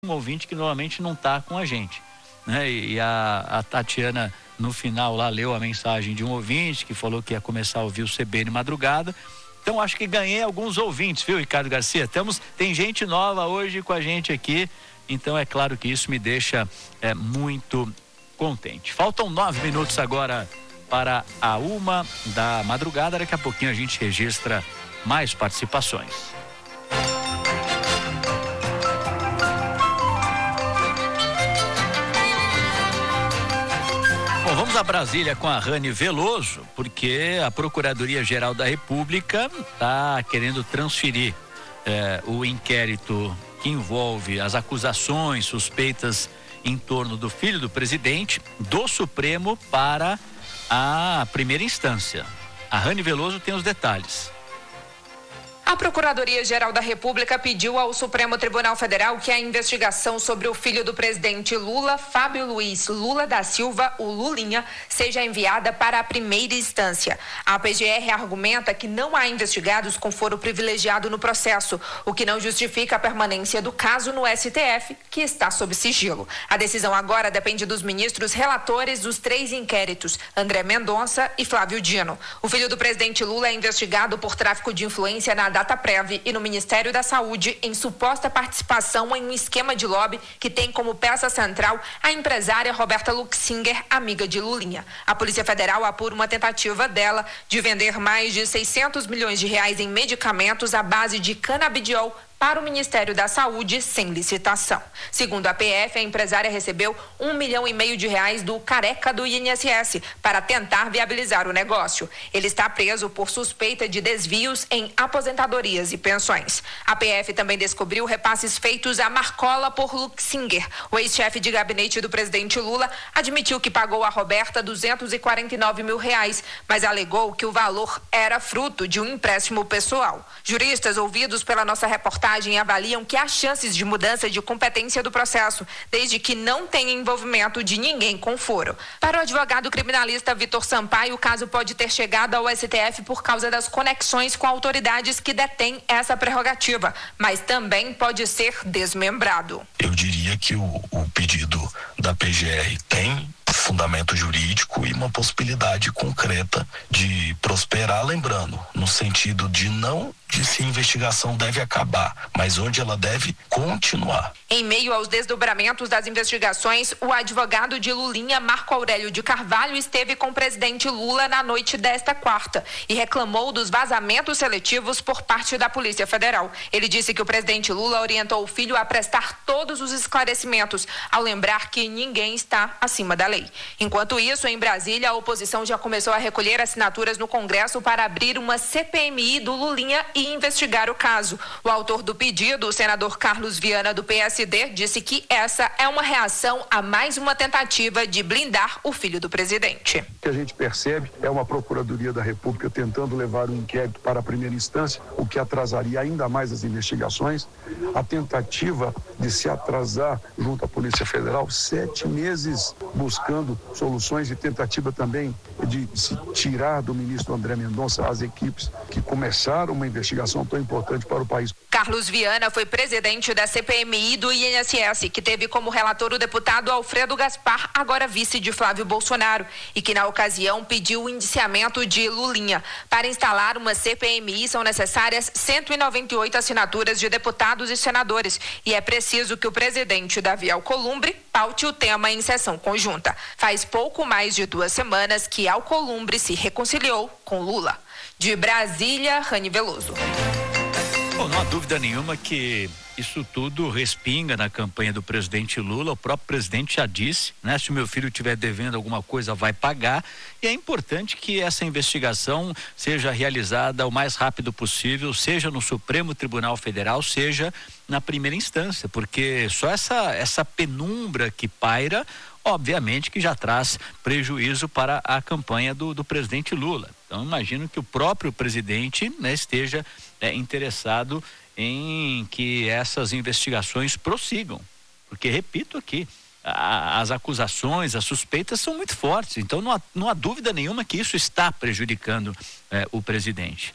um ouvinte que normalmente não está com a gente, né? E a Tatiana, no final lá, leu a mensagem de um ouvinte que falou que ia começar a ouvir o CBN Madrugada. Então acho que ganhei alguns ouvintes, viu, Ricardo Garcia? Tem gente nova hoje com a gente aqui, então é claro que isso me deixa muito contente. Faltam 9 minutos agora para a 1h da daqui a pouquinho a gente registra mais participações. Bom, vamos a Brasília com a Rani Veloso, porque a Procuradoria-Geral da República está querendo transferir o inquérito que envolve as acusações suspeitas em torno do filho do presidente do Supremo para a primeira instância. A Rani Veloso tem os detalhes. A Procuradoria-Geral da República pediu ao Supremo Tribunal Federal que a investigação sobre o filho do presidente Lula, Fábio Luiz Lula da Silva, o Lulinha, seja enviada para a primeira instância. A PGR argumenta que não há investigados com foro privilegiado no processo, o que não justifica a permanência do caso no STF, que está sob sigilo. A decisão agora depende dos ministros relatores dos 3 inquéritos, André Mendonça e Flávio Dino. O filho do presidente Lula é investigado por tráfico de influência na Dataprev e no Ministério da Saúde em suposta participação em um esquema de lobby que tem como peça central a empresária Roberta Luxinger, amiga de Lulinha. A Polícia Federal apura uma tentativa dela de vender mais de 600 milhões de reais em medicamentos à base de canabidiol para o Ministério da Saúde sem licitação. Segundo a PF, a empresária recebeu R$1,5 milhão de reais do careca do INSS para tentar viabilizar o negócio. Ele está preso por suspeita de desvios em aposentadorias e pensões. A PF também descobriu repasses feitos a Marcola por Luxinger. O ex-chefe de gabinete do presidente Lula admitiu que pagou a Roberta R$249 mil, mas alegou que o valor era fruto de um empréstimo pessoal. Juristas ouvidos pela nossa reportagem avaliam que há chances de mudança de competência do processo, desde que não tenha envolvimento de ninguém com foro. Para o advogado criminalista Vitor Sampaio, o caso pode ter chegado ao STF por causa das conexões com autoridades que detêm essa prerrogativa, mas também pode ser desmembrado. Eu diria que o pedido da PGR tem fundamento jurídico e uma possibilidade concreta de prosperar, lembrando, no sentido de não de se a investigação deve acabar, mas onde ela deve continuar. Em meio aos desdobramentos das investigações, o advogado de Lulinha, Marco Aurélio de Carvalho, esteve com o presidente Lula na noite desta quarta e reclamou dos vazamentos seletivos por parte da Polícia Federal. Ele disse que o presidente Lula orientou o filho a prestar todos os esclarecimentos, ao lembrar que ninguém está acima da lei. Enquanto isso, em Brasília, a oposição já começou a recolher assinaturas no Congresso para abrir uma CPMI do Lulinha e investigar o caso. O autor do pedido, o senador Carlos Viana, do PSD, disse que essa é uma reação a mais uma tentativa de blindar o filho do presidente. O que a gente percebe é uma Procuradoria da República tentando levar o inquérito para a primeira instância, o que atrasaria ainda mais as investigações. A tentativa de se atrasar junto à Polícia Federal, 7 meses buscando soluções e tentativa também de se tirar do ministro André Mendonça as equipes que começaram uma investigação tão importante para o país. Carlos Viana foi presidente da CPMI do INSS, que teve como relator o deputado Alfredo Gaspar, agora vice de Flávio Bolsonaro, e que na ocasião pediu o indiciamento de Lulinha. Para instalar uma CPMI são necessárias 198 assinaturas de deputados e senadores, e é preciso que o presidente Davi Alcolumbre paute o tema em sessão conjunta. Faz pouco mais de 2 semanas que Alcolumbre se reconciliou com Lula. De Brasília, Rani Veloso. Bom, não há dúvida nenhuma que isso tudo respinga na campanha do presidente Lula. O próprio presidente já disse, né? Se o meu filho estiver devendo alguma coisa, vai pagar. E é importante que essa investigação seja realizada o mais rápido possível, seja no Supremo Tribunal Federal, seja na primeira instância, porque só essa penumbra que paira, obviamente que já traz prejuízo para a campanha do presidente Lula. Então imagino que o próprio presidente, né, esteja interessado em que essas investigações prossigam, porque repito aqui, as acusações, as suspeitas são muito fortes, então não há dúvida nenhuma que isso está prejudicando o presidente.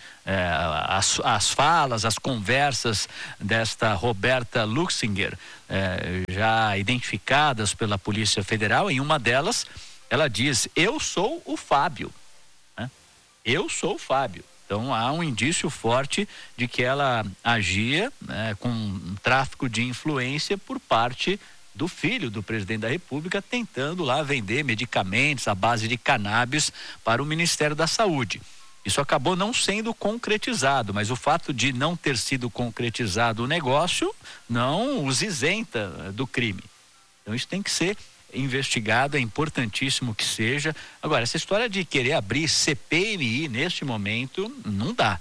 As falas, as conversas desta Roberta Luxinger, já identificadas pela Polícia Federal, em uma delas ela diz: eu sou o Fábio, né? Eu sou o Fábio. Então há um indício forte de que ela agia, né, com um tráfico de influência por parte do filho do presidente da República, tentando lá vender medicamentos à base de cannabis para o Ministério da Saúde. Isso acabou não sendo concretizado, mas o fato de não ter sido concretizado o negócio não os isenta do crime. Então isso tem que ser investigado, é importantíssimo que seja. Agora, essa história de querer abrir CPMI neste momento, não dá.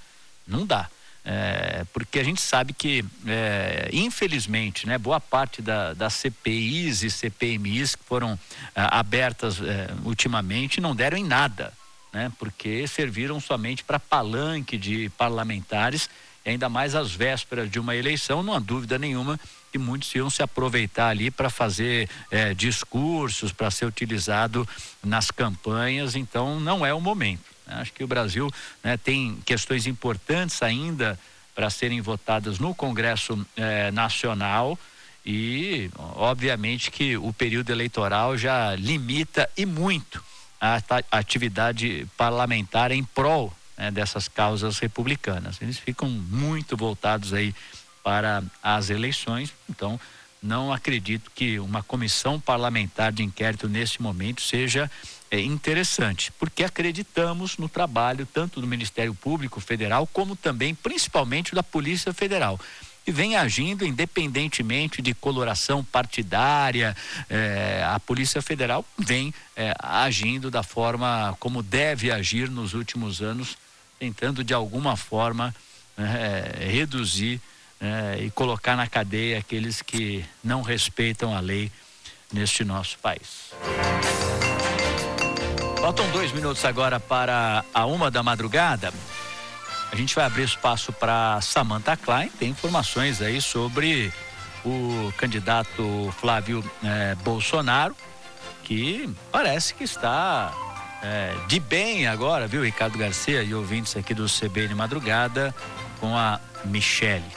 Porque a gente sabe que, infelizmente, né, boa parte das CPIs e CPMIs que foram abertas ultimamente não deram em nada, né, porque serviram somente para palanque de parlamentares, e ainda mais às vésperas de uma eleição. Não há dúvida nenhuma que muitos iam se aproveitar ali para fazer discursos, para ser utilizado nas campanhas. Então não é o momento. Acho que o Brasil, né, tem questões importantes ainda para serem votadas no Congresso Nacional, e obviamente que o período eleitoral já limita e muito a atividade parlamentar em prol, né, dessas causas republicanas. Eles ficam muito voltados aí para as eleições. Então não acredito que uma comissão parlamentar de inquérito nesse momento seja interessante, porque acreditamos no trabalho tanto do Ministério Público Federal como também, principalmente, da Polícia Federal, que vem agindo independentemente de coloração partidária. A Polícia Federal vem agindo da forma como deve agir nos últimos anos, tentando de alguma forma reduzir e colocar na cadeia aqueles que não respeitam a lei neste nosso país. Faltam 2 minutos agora para a 1h da manhã. A gente vai abrir espaço para Samantha Klein. Tem informações aí sobre o candidato Flávio Bolsonaro, que parece que está de bem agora, viu, Ricardo Garcia e ouvintes aqui do CBN Madrugada, com a Michele.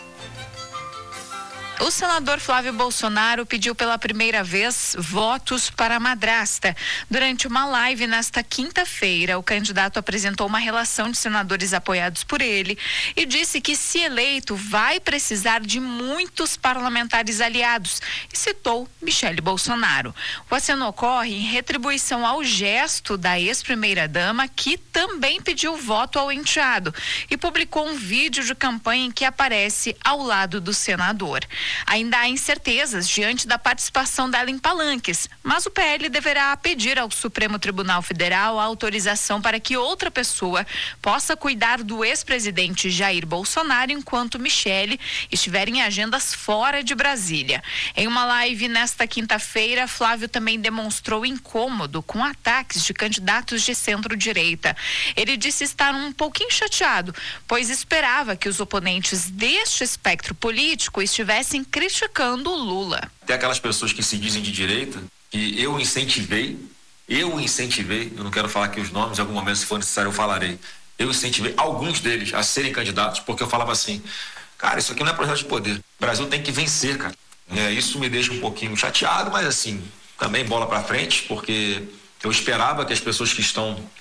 O senador Flávio Bolsonaro pediu pela primeira vez votos para a madrasta. Durante uma live nesta quinta-feira, o candidato apresentou uma relação de senadores apoiados por ele e disse que, se eleito, vai precisar de muitos parlamentares aliados, e citou Michele Bolsonaro. O aceno ocorre em retribuição ao gesto da ex-primeira-dama, que também pediu voto ao enteado e publicou um vídeo de campanha em que aparece ao lado do senador. Ainda há incertezas diante da participação dela em palanques, mas o PL deverá pedir ao Supremo Tribunal Federal a autorização para que outra pessoa possa cuidar do ex-presidente Jair Bolsonaro enquanto Michele estiver em agendas fora de Brasília. Em uma live nesta quinta-feira, Flávio também demonstrou incômodo com ataques de candidatos de centro-direita. Ele disse estar um pouquinho chateado, pois esperava que os oponentes deste espectro político estivessem criticando o Lula. Tem aquelas pessoas que se dizem de direita, que eu incentivei, eu não quero falar aqui os nomes, em algum momento, se for necessário, eu falarei. Eu incentivei alguns deles a serem candidatos, porque eu falava assim, cara, isso aqui não é projeto de poder. O Brasil tem que vencer, cara. Isso me deixa um pouquinho chateado, mas assim, também bola pra frente, porque eu esperava que as pessoas que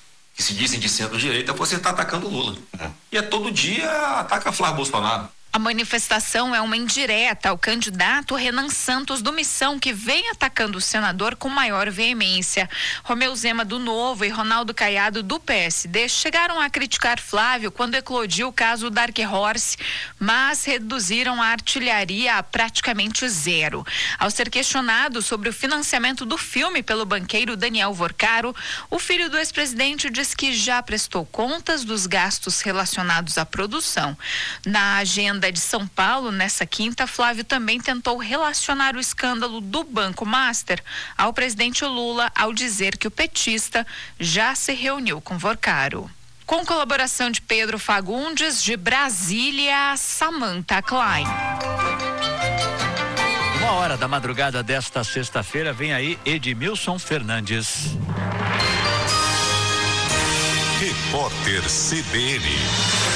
se dizem de centro-direita fossem estar atacando o Lula. E todo dia ataca Flávio Bolsonaro. A manifestação é uma indireta ao candidato Renan Santos do Missão, que vem atacando o senador com maior veemência. Romeu Zema do Novo e Ronaldo Caiado do PSD chegaram a criticar Flávio quando eclodiu o caso Dark Horse, mas reduziram a artilharia a praticamente zero. Ao ser questionado sobre o financiamento do filme pelo banqueiro Daniel Vorcaro, o filho do ex-presidente diz que já prestou contas dos gastos relacionados à produção. Na agenda de São Paulo, nessa quinta, Flávio também tentou relacionar o escândalo do Banco Master ao presidente Lula, ao dizer que o petista já se reuniu com Vorcaro. Com colaboração de Pedro Fagundes, de Brasília, Samantha Klein. 1h da madrugada desta sexta-feira, vem aí Edmilson Fernandes. Repórter CBN.